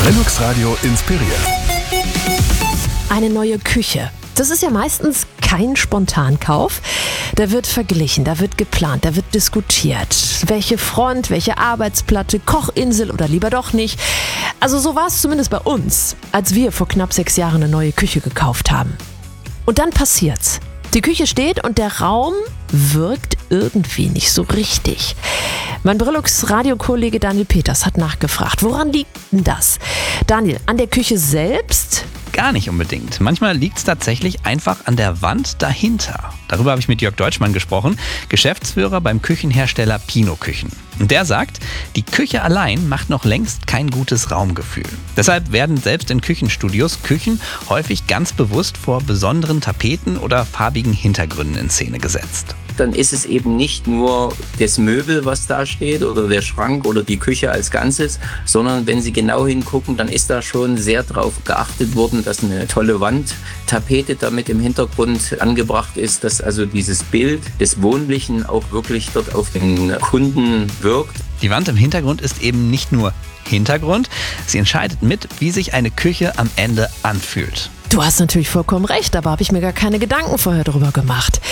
Lennox Radio inspiriert. Eine neue Küche. Das ist ja meistens kein Spontankauf. Da wird verglichen, da wird geplant, da wird diskutiert. Welche Front, welche Arbeitsplatte, Kochinsel oder lieber doch nicht. Also so war es zumindest bei uns, als wir vor knapp 6 Jahren eine neue Küche gekauft haben. Und dann passiert's. Die Küche steht und der Raum wirkt irgendwie nicht so richtig. Mein Brillux-Radiokollege Daniel Peters hat nachgefragt, woran liegt denn das? Daniel, an der Küche selbst? Gar nicht unbedingt. Manchmal liegt es tatsächlich einfach an der Wand dahinter. Darüber habe ich mit Jörg Deutschmann gesprochen, Geschäftsführer beim Küchenhersteller Pino Küchen. Und der sagt, die Küche allein macht noch längst kein gutes Raumgefühl. Deshalb werden selbst in Küchenstudios Küchen häufig ganz bewusst vor besonderen Tapeten oder farbigen Hintergründen in Szene gesetzt. Dann ist es eben nicht nur das Möbel, was da steht, oder der Schrank oder die Küche als Ganzes, sondern wenn Sie genau hingucken, dann ist da schon sehr darauf geachtet worden, dass eine tolle Wandtapete damit im Hintergrund angebracht ist, dass also dieses Bild des Wohnlichen auch wirklich dort auf den Kunden wirkt. Die Wand im Hintergrund ist eben nicht nur Hintergrund, sie entscheidet mit, wie sich eine Küche am Ende anfühlt. Du hast natürlich vollkommen recht, aber habe ich mir gar keine Gedanken vorher drüber gemacht.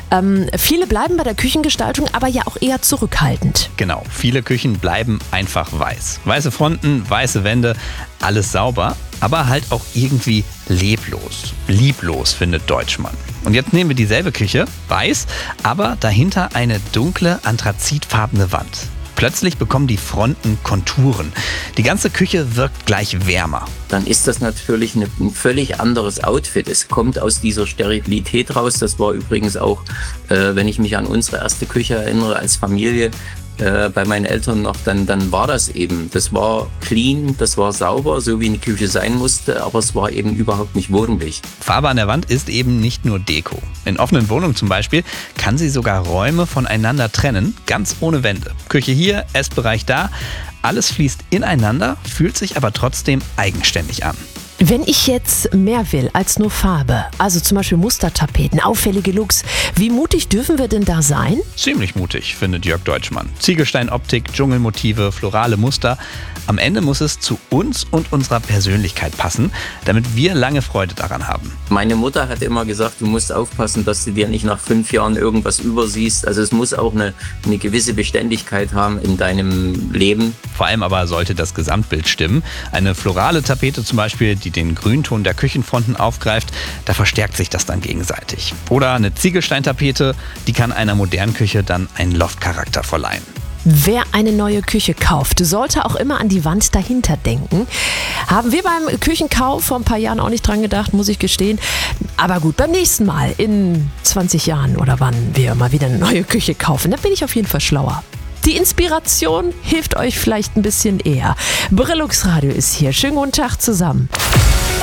Viele bleiben bei der Küchengestaltung aber ja auch eher zurückhaltend. Genau, viele Küchen bleiben einfach weiß. Weiße Fronten, weiße Wände, alles sauber, aber halt auch irgendwie leblos. Lieblos, findet Deutschmann. Und jetzt nehmen wir dieselbe Küche, weiß, aber dahinter eine dunkle, anthrazitfarbene Wand. Plötzlich bekommen die Fronten Konturen. Die ganze Küche wirkt gleich wärmer. Dann ist das natürlich ein völlig anderes Outfit. Es kommt aus dieser Sterilität raus. Das war übrigens auch, wenn ich mich an unsere erste Küche erinnere, als Familie, bei meinen Eltern noch, dann war das eben. Das war clean, das war sauber, so wie eine Küche sein musste, aber es war eben überhaupt nicht wohnlich. Farbe an der Wand ist eben nicht nur Deko. In offenen Wohnungen zum Beispiel kann sie sogar Räume voneinander trennen, ganz ohne Wände. Küche hier, Essbereich da, alles fließt ineinander, fühlt sich aber trotzdem eigenständig an. Wenn ich jetzt mehr will als nur Farbe, also zum Beispiel Mustertapeten, auffällige Looks, wie mutig dürfen wir denn da sein? Ziemlich mutig, findet Jörg Deutschmann. Ziegelsteinoptik, Dschungelmotive, florale Muster. Am Ende muss es zu uns und unserer Persönlichkeit passen, damit wir lange Freude daran haben. Meine Mutter hat immer gesagt, du musst aufpassen, dass du dir nicht nach 5 Jahren irgendwas übersiehst. Also es muss auch eine gewisse Beständigkeit haben in deinem Leben. Vor allem aber sollte das Gesamtbild stimmen. Eine florale Tapete zum Beispiel, die den Grünton der Küchenfronten aufgreift, da verstärkt sich das dann gegenseitig. Oder eine Ziegelsteintapete, die kann einer modernen Küche dann einen Loftcharakter verleihen. Wer eine neue Küche kauft, sollte auch immer an die Wand dahinter denken. Haben wir beim Küchenkauf vor ein paar Jahren auch nicht dran gedacht, muss ich gestehen. Aber gut, beim nächsten Mal, in 20 Jahren oder wann wir mal wieder eine neue Küche kaufen, da bin ich auf jeden Fall schlauer. Die Inspiration hilft euch vielleicht ein bisschen eher. Brillux Radio ist hier. Schönen guten Tag zusammen.